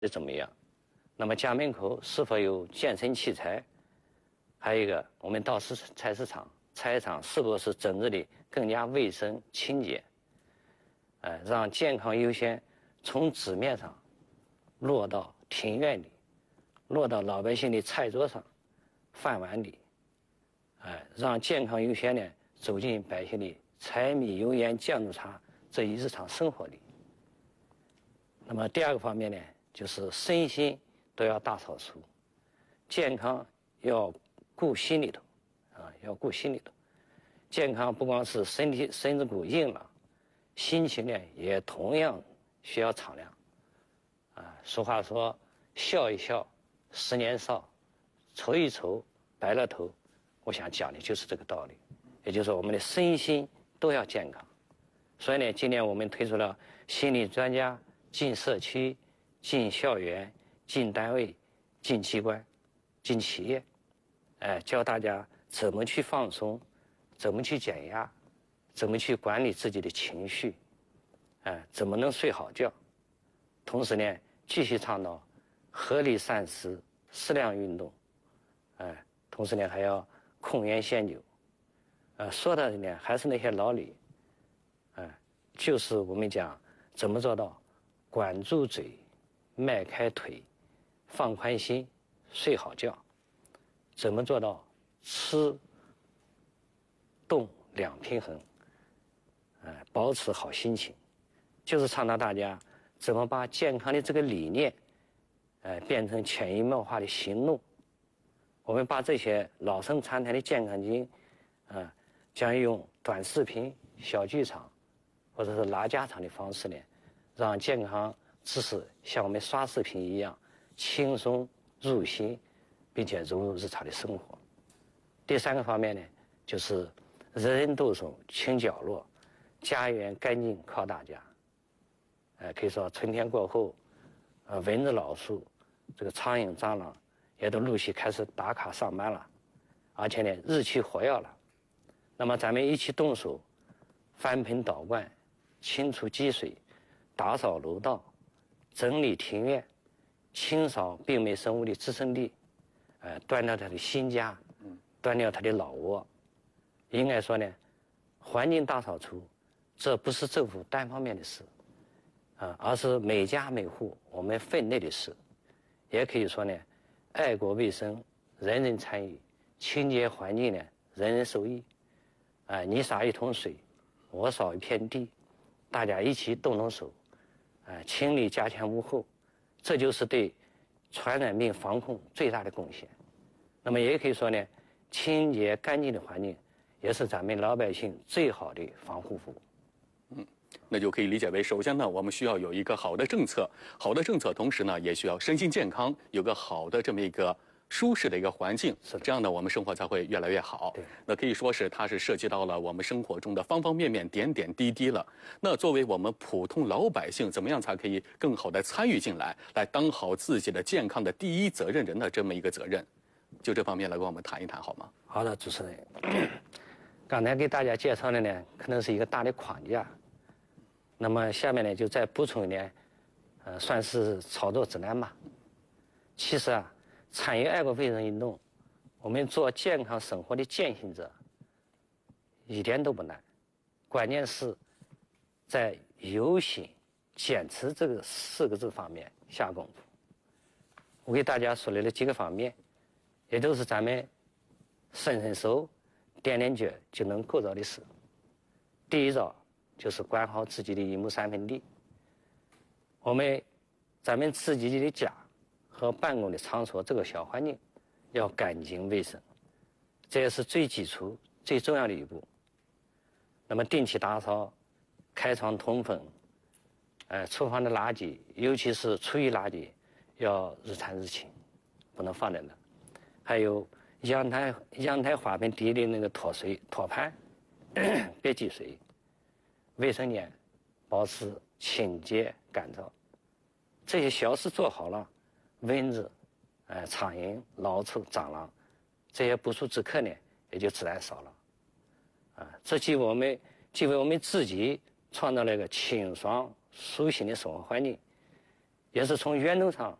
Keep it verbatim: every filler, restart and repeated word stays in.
的怎么样？那么家门口是否有健身器材？还有一个，我们到市菜市场，菜市场是不是整治的更加卫生清洁？呃，让健康优先从纸面上落到庭院里，落到老百姓的菜桌上、饭碗里，呃，让健康优先呢走进百姓的柴米油盐酱醋茶这一日常生活里。那么第二个方面呢，就是身心都要大扫除，健康要顾心里头，啊，要顾心里头。健康不光是身体身子骨硬朗，心情呢也同样需要敞亮。啊，俗话说，笑一笑，十年少；愁一愁，白了头。我想讲的就是这个道理，也就是说，我们的身心都要健康。所以呢，今年我们推出了心理专家进社区、进校园、进单位、进机关、进企业，哎，教大家怎么去放松，怎么去减压，怎么去管理自己的情绪，哎，怎么能睡好觉。同时呢，继续倡导合理膳食、适量运动，哎，同时呢还要控烟限酒。呃，说的呢还是那些老理，哎，就是我们讲怎么做到管住嘴、迈开腿、放宽心、睡好觉，怎么做到吃动两平衡，呃，保持好心情，就是倡导大家怎么把健康的这个理念，呃，变成潜移默化的行动。我们把这些老生常谈的健康经，啊、呃，将用短视频、小剧场，或者是拉家常的方式呢，让健康知识像我们刷视频一样轻松入心，并且融入日常的生活。第三个方面呢，就是人人都守清角落，家园干净靠大家。呃，可以说春天过后，呃，蚊子老鼠，这个苍蝇蟑螂也都陆续开始打卡上班了，而且呢日趋活跃了。那么咱们一起动手，翻盆倒罐，清除积水，打扫楼道，整理庭院，清扫病媒生物的滋生地，呃，端掉它的新家，端掉它的老窝。应该说呢，环境大扫除，这不是政府单方面的事，啊，而是每家每户我们分内的事。也可以说呢，爱国卫生，人人参与；清洁环境呢，人人受益。啊，你洒一桶水，我扫一片地，大家一起动动手，啊，清理家前屋后，这就是对传染病防控最大的贡献。那么也可以说呢，清洁干净的环境，也是咱们老百姓最好的防护服。 嗯，那就可以理解为，首先呢，我们需要有一个好的政策，好的政策，同时呢，也需要身心健康，有个好的这么一个舒适的一个环境， 是这样呢，我们生活才会越来越好。 对， 那可以说是它是涉及到了我们生活中的方方面面、点点滴滴了。那作为我们普通老百姓，怎么样才可以更好的参与进来，来当好自己的健康的第一责任人的这么一个责任？就这方面来跟我们谈一谈好吗？ 好的，主持人。刚才给大家介绍的呢，可能是一个大的框架。那么下面呢，就再补充一点，呃，算是操作指南吧。其实啊，参与爱国卫生运动，我们做健康生活的践行者，一点都不难。关键是在有心、坚持这个四个字方面下功夫。我给大家说了几个方面，也都是咱们伸伸手、点点脚就能够着的事。第一招就是管好自己的一亩三分地。我们咱们自己的家和办公的场所这个小环境要干净卫生，这也是最基础、最重要的一步。那么定期打扫，开窗通风，呃，厨房的垃圾，尤其是厨余垃圾，要日产日清，不能放在那。还有阳台阳台花盆底的那个托水托盘，别积水。卫生间保持清洁干燥，这些小事做好了，蚊子、呃苍蝇、老鼠、蟑螂这些不速之客呢，也就自然少了。啊，这既我们既为我们自己创造了一个清爽舒心的生活环境， 也是从源头上